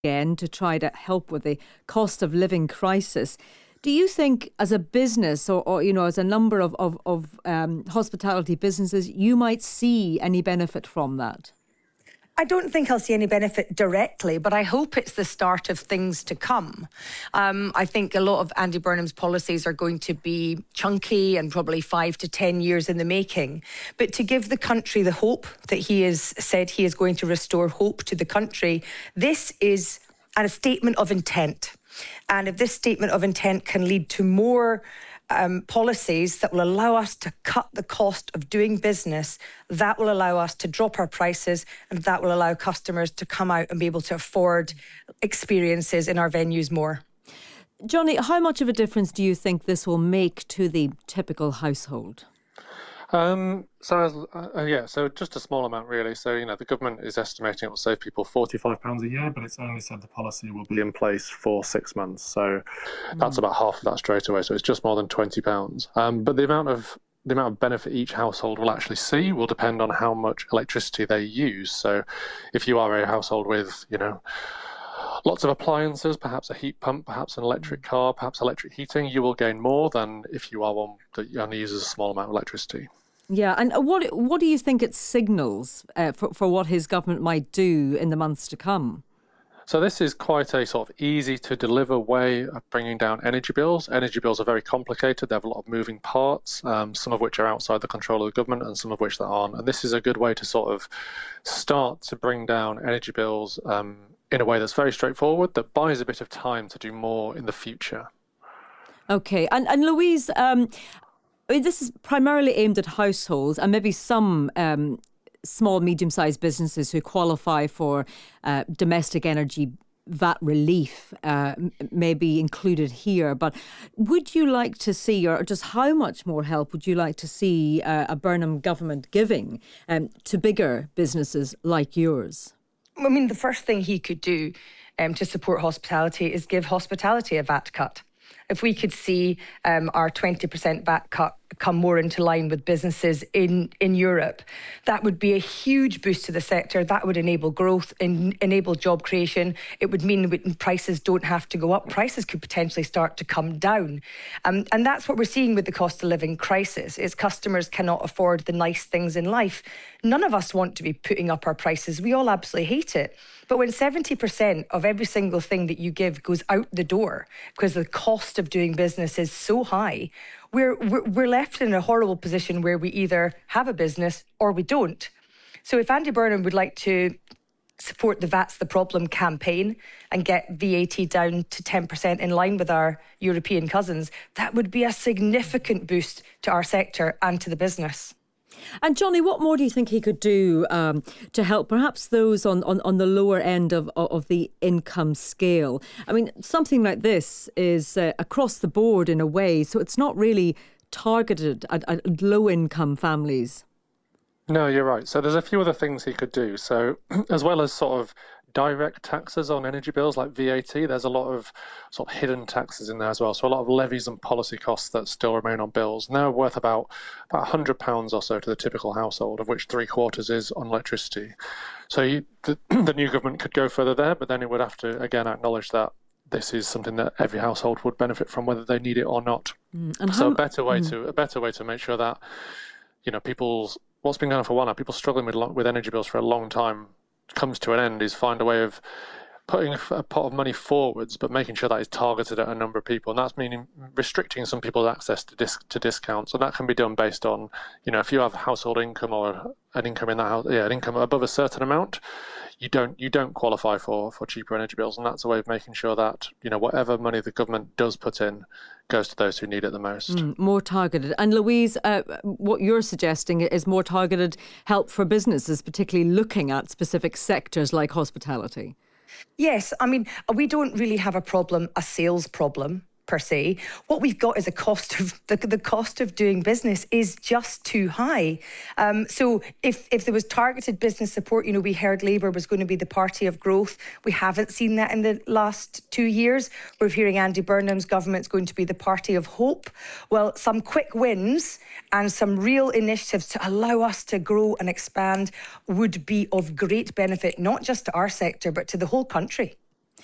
again to try to help with the cost of living crisis. Do you think as a business or as a number of hospitality businesses, you might see any benefit from that? I don't think I'll see any benefit directly, but I hope it's the start of things to come. I think a lot of Andy Burnham's policies are going to be chunky and probably 5 to 10 years in the making. But to give the country the hope that he has said he is going to restore hope to the country, this is a statement of intent. And if this statement of intent can lead to more policies that will allow us to cut the cost of doing business, that will allow us to drop our prices, and that will allow customers to come out and be able to afford experiences in our venues more. Johnny, how much of a difference do you think this will make to the typical household? So just a small amount really. So, the government is estimating it will save people £45 a year, but it's only said the policy will be in place for 6 months. So that's about half of that straight away. So it's just more than £20. But the amount of benefit each household will actually see will depend on how much electricity they use. So if you are a household with, lots of appliances, perhaps a heat pump, perhaps an electric car, perhaps electric heating, you will gain more than if you are one that only uses a small amount of electricity. Yeah, and what do you think it signals for what his government might do in the months to come? So this is quite a sort of easy to deliver way of bringing down energy bills. Energy bills are very complicated. They have a lot of moving parts, some of which are outside the control of the government and some of which that aren't. And this is a good way to sort of start to bring down energy bills in a way that's very straightforward, that buys a bit of time to do more in the future. Okay, and Louise, this is primarily aimed at households and maybe some small, medium-sized businesses who qualify for domestic energy VAT relief may be included here. But would you like to see, or just how much more help would you like to see a Burnham government giving to bigger businesses like yours? I mean, the first thing he could do to support hospitality is give hospitality a VAT cut. If we could see our 20% VAT cut come more into line with businesses in Europe, that would be a huge boost to the sector. That would enable growth, enable job creation. It would mean that prices don't have to go up. Prices could potentially start to come down. And that's what we're seeing with the cost of living crisis, is customers cannot afford the nice things in life. None of us want to be putting up our prices. We all absolutely hate it. But when 70% of every single thing that you give goes out the door because the cost of doing business is so high, we're left in a horrible position where we either have a business or we don't. So if Andy Burnham would like to support the That's the Problem campaign and get VAT down to 10% in line with our European cousins, that would be a significant boost to our sector and to the business. And Johnny, what more do you think he could do to help perhaps those on the lower end of the income scale? I mean, something like this is across the board in a way, so it's not really targeted at low-income families. No, you're right. So there's a few other things he could do. So as well as sort of direct taxes on energy bills like VAT, there's a lot of sort of hidden taxes in there as well. So a lot of levies and policy costs that still remain on bills. And they're worth about £100 or so to the typical household, of which 3/4 is on electricity. So the new government could go further there, but then it would have to, again, acknowledge that this is something that every household would benefit from, whether they need it or not. So a better way to make sure that, what's been going on for a while now, people struggling with energy bills for a long time, comes to an end, is find a way of putting a pot of money forwards, but making sure that is targeted at a number of people. And that's meaning restricting some people's access to discounts. And that can be done based on, if you have household income or an income in that house, an income above a certain amount, you don't qualify for cheaper energy bills. And that's a way of making sure that, whatever money the government does put in goes to those who need it the most. More targeted. And Louise, what you're suggesting is more targeted help for businesses, particularly looking at specific sectors like hospitality. Yes, I mean, we don't really have a sales problem per se. What we've got is a cost of the cost of doing business is just too high. So if there was targeted business support, we heard Labour was going to be the party of growth. We haven't seen that in the last 2 years. We're hearing Andy Burnham's government's going to be the party of hope. Well, some quick wins and some real initiatives to allow us to grow and expand would be of great benefit, not just to our sector, but to the whole country.